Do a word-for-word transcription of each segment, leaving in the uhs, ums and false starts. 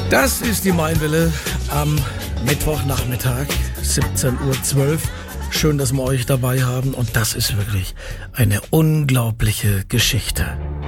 Das ist die Mainwelle am Mittwochnachmittag, siebzehn Uhr zwölf. Schön, dass wir euch dabei haben. Und das ist wirklich eine unglaubliche Geschichte.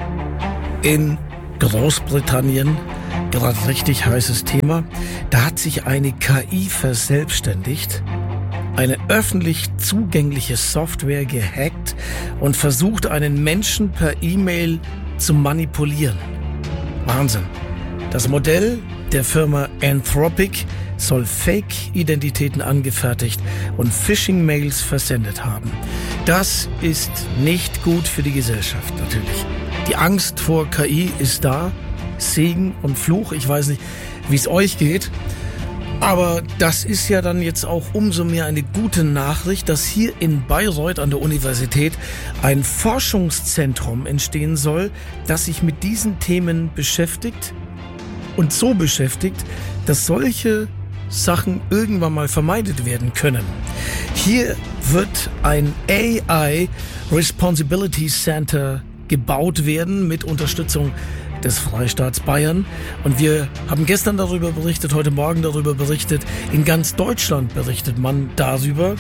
In Großbritannien, gerade richtig heißes Thema, da hat sich eine K I verselbstständigt, eine öffentlich zugängliche Software gehackt und versucht, einen Menschen per E-Mail zu manipulieren. Wahnsinn. Das Modell der Firma Anthropic soll Fake-Identitäten angefertigt und Phishing-Mails versendet haben. Das ist nicht gut für die Gesellschaft, natürlich. Die Angst vor K I ist da, Segen und Fluch. Ich weiß nicht, wie es euch geht, aber das ist ja dann jetzt auch umso mehr eine gute Nachricht, dass hier in Bayreuth an der Universität ein Forschungszentrum entstehen soll, das sich mit diesen Themen beschäftigt und so beschäftigt, dass solche Sachen irgendwann mal vermeidet werden können. Hier wird ein A I Responsibility Center gebaut werden mit Unterstützung des Freistaats Bayern. Und wir haben gestern darüber berichtet, heute Morgen darüber berichtet. In ganz Deutschland berichtet man darüber.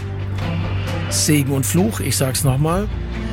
Segen und Fluch, ich sag's nochmal.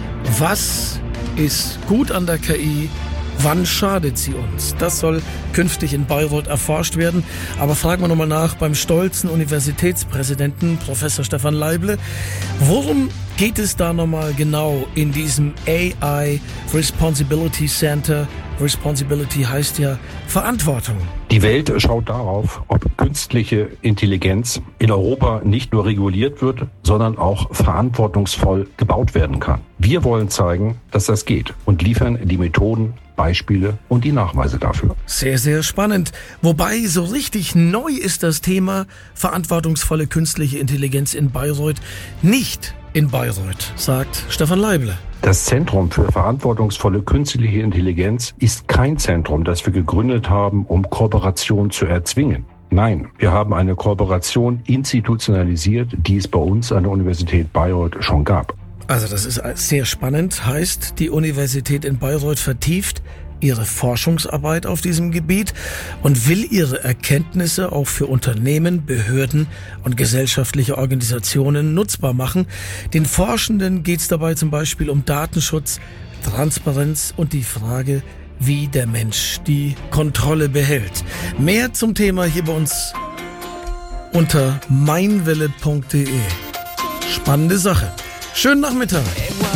Was ist gut an der K I? Wann schadet sie uns? Das soll künftig in Bayreuth erforscht werden. Aber fragen wir nochmal nach beim stolzen Universitätspräsidenten Professor Stefan Leible. Worum geht es da nochmal genau in diesem A I Responsibility Center? Responsibility heißt ja Verantwortung. Die Welt schaut darauf, ob künstliche Intelligenz in Europa nicht nur reguliert wird, sondern auch verantwortungsvoll gebaut werden kann. Wir wollen zeigen, dass das geht und liefern die Methoden, Beispiele und die Nachweise dafür. Sehr, sehr spannend. Wobei so richtig neu ist das Thema verantwortungsvolle künstliche Intelligenz in Bayreuth nicht in Bayreuth, sagt Stefan Leible. Das Zentrum für verantwortungsvolle künstliche Intelligenz ist kein Zentrum, das wir gegründet haben, um Kooperation zu erzwingen. Nein, wir haben eine Kooperation institutionalisiert, die es bei uns an der Universität Bayreuth schon gab. Also das ist sehr spannend. Heißt, die Universität in Bayreuth vertieft ihre Forschungsarbeit auf diesem Gebiet und will ihre Erkenntnisse auch für Unternehmen, Behörden und gesellschaftliche Organisationen nutzbar machen. Den Forschenden geht es dabei zum Beispiel um Datenschutz, Transparenz und die Frage, wie der Mensch die Kontrolle behält. Mehr zum Thema hier bei uns unter meinwelle punkt de. Spannende Sache. Schönen Nachmittag.